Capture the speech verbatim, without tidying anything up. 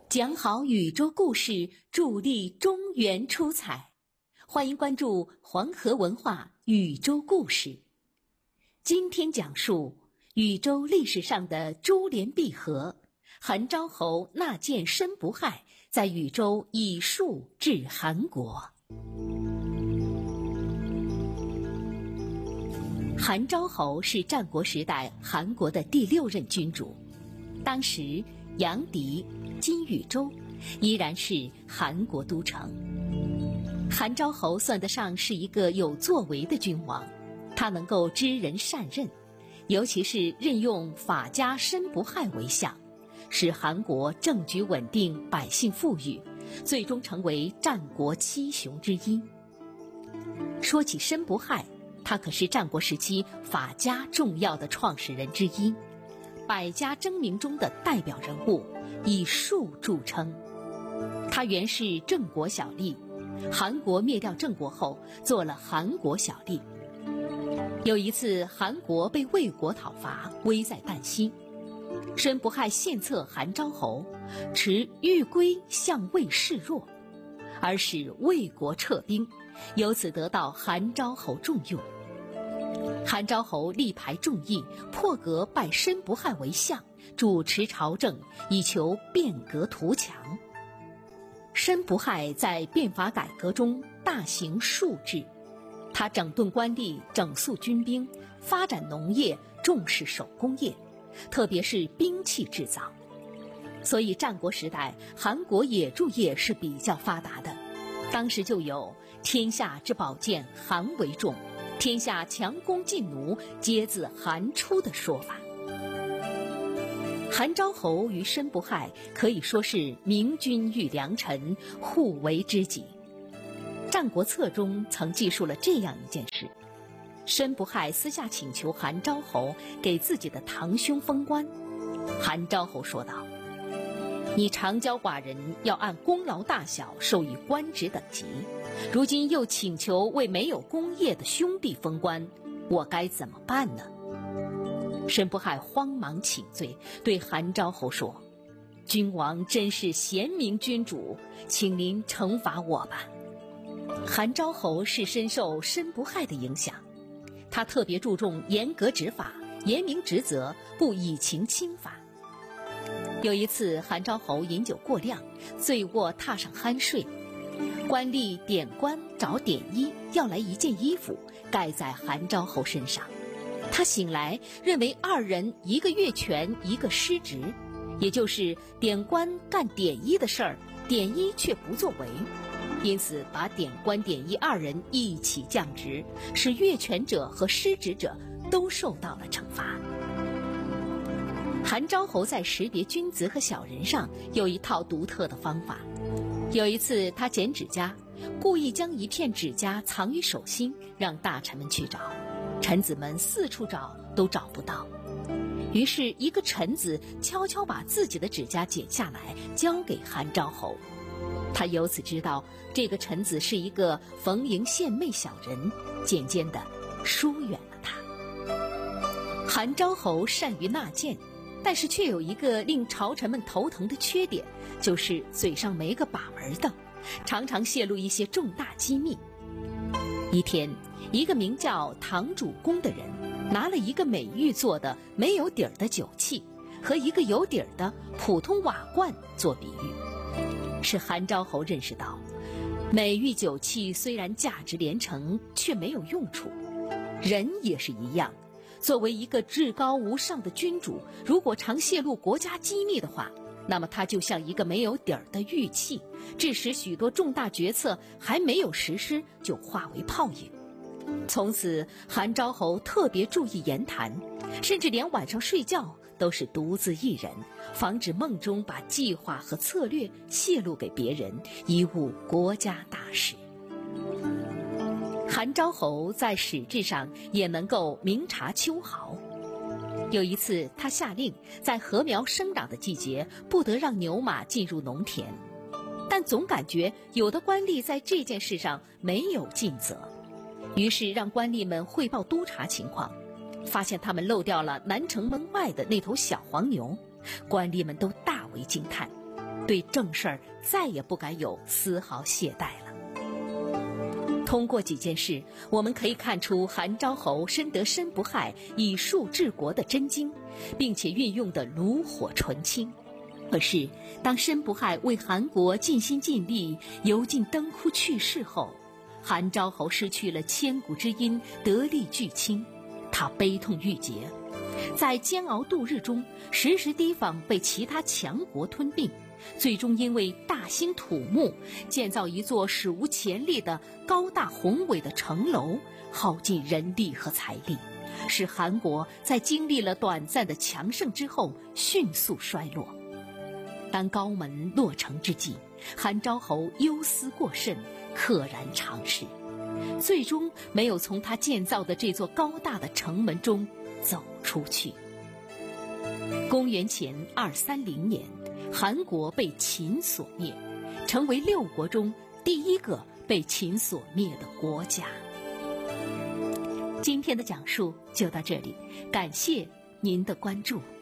讲好宇宙故事，助力中原出彩。欢迎关注黄河文化宇宙故事。今天讲述宇宙历史上的珠联璧合，韩昭侯纳谏申不害，在禹州以术治韩国。韩昭侯是战国时代韩国的第六任君主，当时阳翟今禹州依然是韩国都城。韩昭侯算得上是一个有作为的君王，他能够知人善任，尤其是任用法家申不害为相，使韩国政局稳定，百姓富裕，最终成为战国七雄之一。说起申不害，他可是战国时期法家重要的创始人之一，百家争鸣中的代表人物，以术著称。他原是郑国小吏，韩国灭掉郑国后做了韩国小吏。有一次韩国被魏国讨伐，危在旦夕，申不害献策韩昭侯，持欲归向魏示弱，而使魏国撤兵，由此得到韩昭侯重用。韩昭侯力排众议，破格拜申不害为相，主持朝政，以求变革图强。申不害在变法改革中大行术治，他整顿官吏，整肃军兵，发展农业，重视手工业，特别是兵器制造。所以战国时代韩国野猪业是比较发达的，当时就有天下之宝剑韩为重，天下强弓劲弩皆自韩出的说法。韩昭侯与申不害可以说是明君遇良臣，互为知己。战国策中曾记述了这样一件事：申不害私下请求韩昭侯给自己的堂兄封官。韩昭侯说道：你长交寡人，要按功劳大小授予官职等级，如今又请求为没有功业的兄弟封官，我该怎么办呢？申不害慌忙请罪，对韩昭侯说：君王真是贤明君主，请您惩罚我吧。韩昭侯是深受申不害的影响，他特别注重严格执法，严明职责，不以情轻罚。有一次韩昭侯饮酒过量，醉卧榻上酣睡，官吏典官找典衣要来一件衣服盖在韩昭侯身上。他醒来认为二人一个越权，一个失职，也就是典官干典衣的事儿，典衣却不作为，因此把典官典衣二人一起降职，使越权者和失职者都受到了惩罚。韩昭侯在识别君子和小人上有一套独特的方法。有一次他剪指甲，故意将一片指甲藏于手心，让大臣们去找，臣子们四处找都找不到。于是一个臣子悄悄把自己的指甲剪下来交给韩昭侯，他由此知道这个臣子是一个逢迎献媚小人，渐渐地疏远了他。韩昭侯善于纳谏，但是却有一个令朝臣们头疼的缺点，就是嘴上没个把门的，常常泄露一些重大机密。一天，一个名叫唐主公的人拿了一个美玉做的没有底儿的酒器和一个有底儿的普通瓦罐做比喻，使韩昭侯认识到，美玉酒器虽然价值连城，却没有用处。人也是一样，作为一个至高无上的君主，如果常泄露国家机密的话，那么他就像一个没有底儿的玉器，致使许多重大决策还没有实施就化为泡影。从此韩昭侯特别注意言谈，甚至连晚上睡觉都是独自一人，防止梦中把计划和策略泄露给别人，贻误国家大事。韩昭侯在史志上也能够明察秋毫。有一次他下令在禾苗生长的季节不得让牛马进入农田，但总感觉有的官吏在这件事上没有尽责，于是让官吏们汇报督察情况，发现他们漏掉了南城门外的那头小黄牛，官吏们都大为惊叹。 对正事儿再也不敢有丝毫懈怠了。通过几件事，我们可以看出韩昭侯深得申不害以术治国的真经，并且运用的炉火纯青。可是当申不害为韩国尽心尽力油尽灯枯去世后，韩昭侯失去了千古之音，得力俱倾，他悲痛欲绝，在煎熬度日中，时时提防被其他强国吞并，最终因为大兴土木，建造一座史无前例的高大宏伟的城楼，耗尽人力和财力，使韩国在经历了短暂的强盛之后迅速衰落。当高门落成之际，韩昭侯忧思过甚，溘然长逝，最终没有从他建造的这座高大的城门中走出去。公元前二三零年，韩国被秦所灭，成为六国中第一个被秦所灭的国家。今天的讲述就到这里，感谢您的关注。